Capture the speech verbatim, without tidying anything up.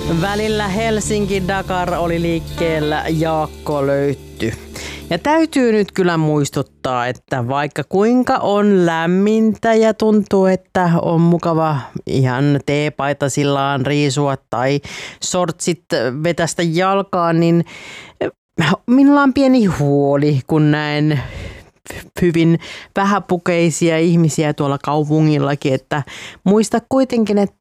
Välillä Helsinki-Dakar oli liikkeellä Jaakko Löytty. Ja täytyy nyt kyllä muistuttaa, että vaikka kuinka on lämmintä ja tuntuu, että on mukava ihan teepaitasillaan riisua tai sortsit vetästä jalkaan, niin minulla on pieni huoli, kun näen hyvin vähäpukeisia ihmisiä tuolla kaupungillakin, että muista kuitenkin, että